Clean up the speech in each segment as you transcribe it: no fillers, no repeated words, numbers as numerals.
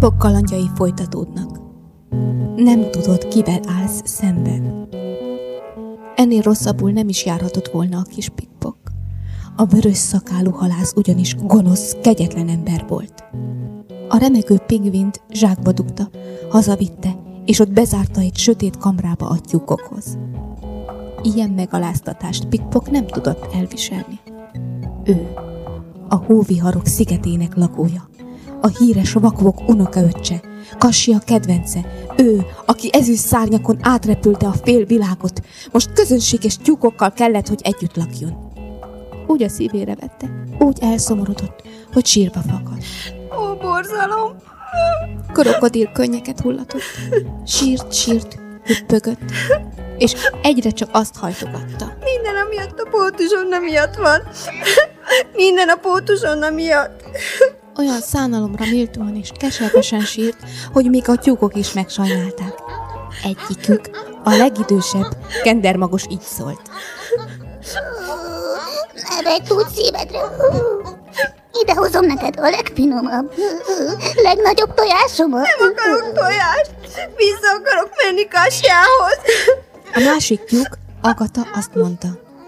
Pickpock kalandjai folytatódnak. Nem tudod, kivel állsz szemben. Ennél rosszabbul nem is járhatott volna a kis Pickpock. A vörös szakálú halász ugyanis gonosz, kegyetlen ember volt. A remegő pingvint zsákba dugta, hazavitte, és ott bezárta egy sötét kamrába a tyúkokhoz. Ilyen megaláztatást Pickpock nem tudott elviselni. Ő, a hóviharok szigetének lakója, a híres vakvok unokaöccse, Kasia kedvence, ő, aki ezüst szárnyakon átrepülte a fél világot, most közönséges tyúkokkal kellett, hogy együtt lakjon. Úgy a szívére vette, úgy elszomorodott, hogy sírba fakad. Ó, borzalom! Krokodil könnyeket hullatott. Sírt, hüppögött, és egyre csak azt hajtogatta. Minden amiatt a pótuzsonna miatt van. Minden a pótuzsonna miatt. Olyan szánalomra méltóan és keservesen sírt, hogy még a tyúkok is megsajnálták. Egyikük, a legidősebb, kendermagos így szólt. Eredj tud szívedre. Idehozom neked a legfinomabb, legnagyobb tojásomat. Nem akarok tojást. Vissza akarok menni Kasiához. A másik tyúk, Agata, azt mondta.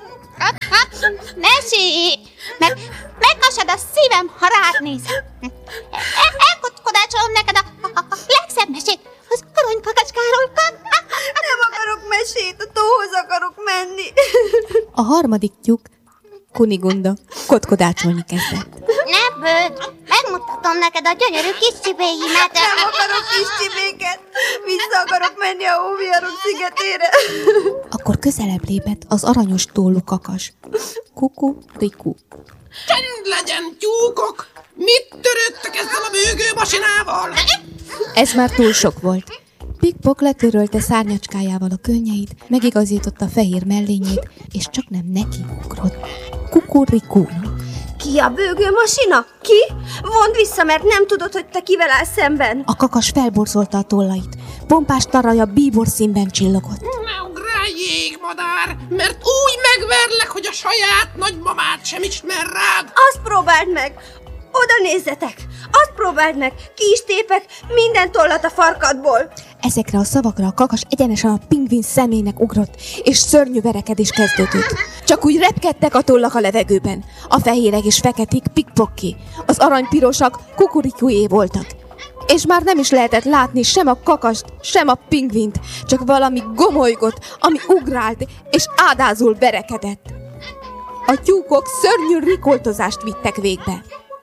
Mesélj, mert megkasad a szívem, ha rád nézem. Elkockodácsolom neked a legszebb mesét, az aranypakacskáról. Nem akarok mesét, a tóhoz akarok menni. A harmadik tyúk, Kunigunda, kotkodácsolni kezdett. Ne bőd, megmutatom neked a gyönyörű kis csibéimet. Nem akarok kis csibéket. Vissza akarok menni a hóviharok szigetére. Akkor közelebb lépett az aranyos tollú kakas. Kuku-riku. Csend legyen, tyúkok! Mit törődtek ezzel a bőgő masinával? Ez már túl sok volt. Pickpock letörölte szárnyacskájával a könnyeit, megigazította fehér mellényét, és csak nem neki ugrott. Kukurikúnak. Ki a bőgő masina? Ki? Mondd vissza, mert nem tudod, hogy te kivel állsz szemben. A kakas felborzolta a tollait. Pompás taraja bíbor színben csillogott. Ne ugrálj, jégmadár, mert úgy megverlek, hogy a saját nagymamát sem ismer rád. Azt próbáld meg! Oda nézzetek! Azt próbáld meg! Ki is tépek minden tollat a farkadból! Ezekre a szavakra a kakas egyenesen a pingvin szemének ugrott, és szörnyű verekedés kezdődött. Csak úgy repkedtek a tollak a levegőben. A fehérek és feketék Pickpocké, az aranypirosak Kukurikujé voltak. És már nem is lehetett látni sem a kakast, sem a pingvint, csak valami gomolygott, ami ugrált és ádázul verekedett. A tyúkok szörnyű rikoltozást vittek végbe.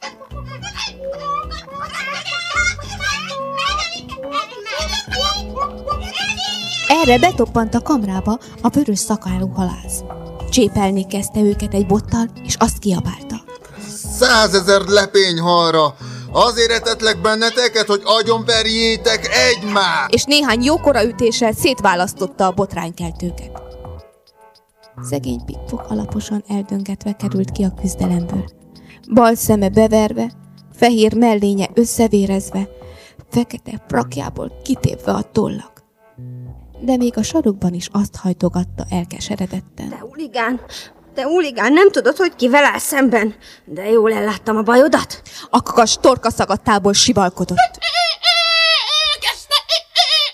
Erre betoppant a kamrába a vörös szakálú halász. Csépelni kezdte őket egy bottal, és azt kiabálta. 100 000 lepényhalra! Azért etetlek benneteket, hogy agyonverjétek egymást! És néhány jókora ütéssel szétválasztotta a botránykeltőket. Szegény Pickpock alaposan eldöngetve került ki a küzdelemből. Bal szeme beverve, fehér mellénye összevérezve, fekete prakjából kitépve a tollak. De még a sarokban is azt hajtogatta elkeseredetten. Te huligán, nem tudod, hogy kivel állsz szemben. De jól elláttam a bajodat. A kakas torkaszagatából sivalkodott.